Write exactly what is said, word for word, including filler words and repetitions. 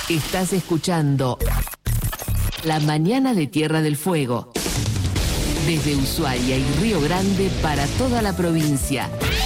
Estás escuchando La Mañana de Tierra del Fuego. Desde Ushuaia y Río Grande para toda la provincia.